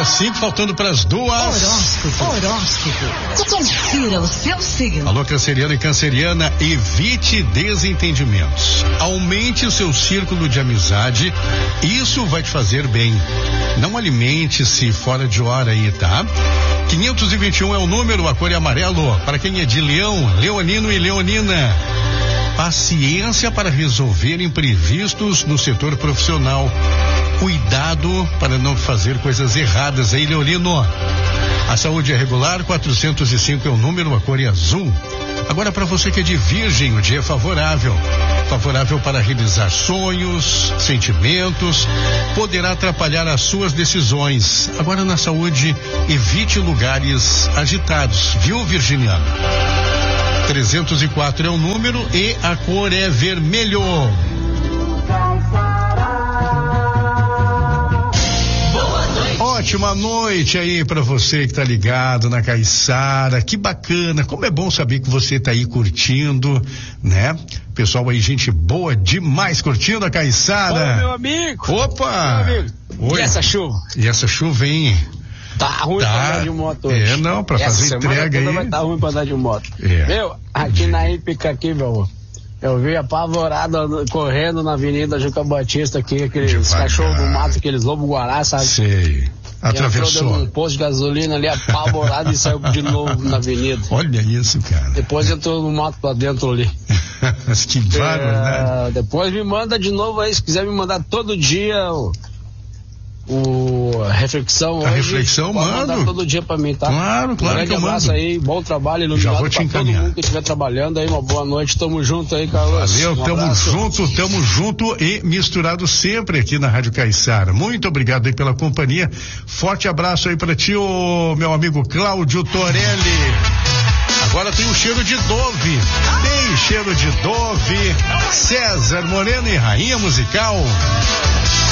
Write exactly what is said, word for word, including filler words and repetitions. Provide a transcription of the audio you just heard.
Agora cinco, faltando para as duas. Horóscopo. Horóscopo. Confira o seu signo. Alô, canceriano e canceriana, evite desentendimentos. Aumente o seu círculo de amizade. Isso vai te fazer bem. Não alimente-se fora de hora aí, tá? quinhentos e vinte e um é o número, a cor é amarelo. Para quem é de Leão, leonino e leonina. Paciência para resolver imprevistos no setor profissional. Cuidado para não fazer coisas erradas aí, leonino. A saúde é regular, quatrocentos e cinco é o número, a cor é azul. Agora, para você que é de Virgem, o dia é favorável. Favorável para realizar sonhos, sentimentos, poderá atrapalhar as suas decisões. Agora, na saúde, evite lugares agitados, viu, virginiano? trezentos e quatro é o número e a cor é vermelho. Ótima noite aí pra você que tá ligado na Caiçara, que bacana, como é bom saber que você tá aí curtindo, né? Pessoal aí, gente boa demais curtindo a Caiçara. Ô, meu amigo. Opa! Meu amigo. Oi. E essa chuva? E essa chuva, hein? Tá ruim tá. pra andar de moto hoje. É, não, pra essa fazer entrega aí. Vai tá ruim pra andar de moto. É. Meu, aqui na Ípica aqui, meu, eu vi apavorado correndo na Avenida Juca Batista aqui, aqueles cachorros do mato, aqueles lobo-guará, sabe? Sei. Atravessou. Entrou um posto de gasolina ali, apavorado e saiu de novo na avenida. Olha isso, cara. Depois entrou no mato pra dentro ali. Que barbaridade. É, depois me manda de novo aí, se quiser me mandar todo dia o, o a reflexão. A hoje, reflexão, mando. Mandar todo dia pra mim, tá? Claro, claro. Um grande que eu abraço mando. aí, bom trabalho, iluminado Já vou te pra encaminhar. todo mundo que estiver trabalhando aí, uma boa noite, tamo junto aí, Carlos. Valeu, um tamo abraço. junto, tamo junto e misturado sempre aqui na Rádio Caiçara. Muito obrigado aí pela companhia. Forte abraço aí pra ti, ô, meu amigo Cláudio Torelli. Agora tem o cheiro de Dove. Tem cheiro de Dove. César Moreno e Rainha Musical.